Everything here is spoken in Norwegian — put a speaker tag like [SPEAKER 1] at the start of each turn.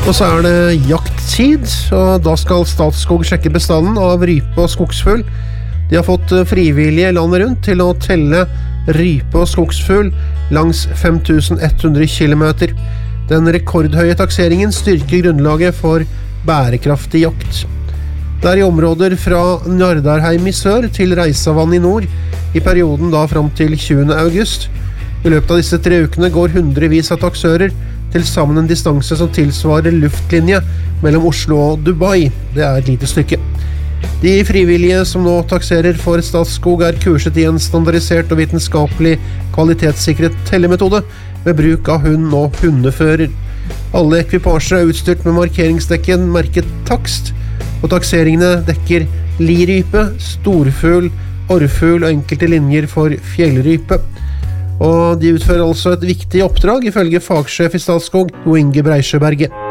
[SPEAKER 1] Og så det jakttid, og da skal Statskog sjekke bestanden av rype og skogsfugl. De har fått frivillige landet rundt til å telle rype og skogsfugl langs 5100 kilometer. Den rekordhøye takseringen styrker grunnlaget for bærekraftig jakt. Det I områder fra Njardarheim I sør til Reisavann I nord, I perioden da fram til 20. august. I løpet av disse 3 ukene går hundrevis av taksører til sammen en distanse som tilsvarer luftlinje mellom Oslo og Dubai. Det et lite stykke. De frivillige som nå takserer for Statskog kurset I en standardisert og vitenskapelig kvalitetssikret tellemetode med bruk av hund og hundefører. Alle ekvipasjer utstyrt med markeringsdekken merket takst, og takseringene dekker lirype, storfugl, orrfugl og enkelte linjer for fjellrype. Og de utfører altså et viktig oppdrag ifølge fagsjef I Statskog, Jo Inge Breisjøberget.